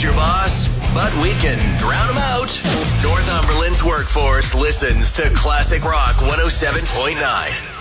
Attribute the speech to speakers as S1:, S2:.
S1: Bob's your boss, but we can drown him out. Northumberland's workforce listens to Classic Rock 107.9.